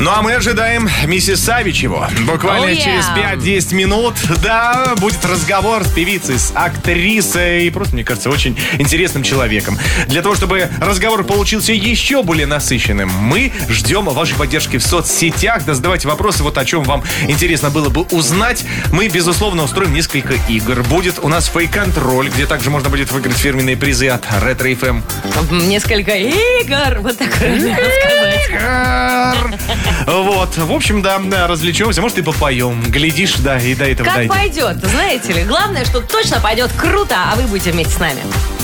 Ну а мы ожидаем миссис Савичеву. Буквально через 5-10 минут, да, будет разговор с певицей, с актрисой и просто, мне кажется, очень интересным человеком. Для того, чтобы разговор получился еще более насыщенным, мы ждем вашей поддержки в соцсетях. Да, задавайте вопросы, вот о чем вам интересно было бы узнать. Мы, безусловно, устроим несколько игр. Будет у нас фейк-контроль, где также можно будет выиграть фирменные призы от Ретро FM. Несколько игр, вот так правильно сказать. Вот, в общем, да, развлечемся, может и попоем. Глядишь, да, и до этого как дойдем. пойдет, знаете ли. Главное, что точно пойдет круто, а вы будете вместе с нами.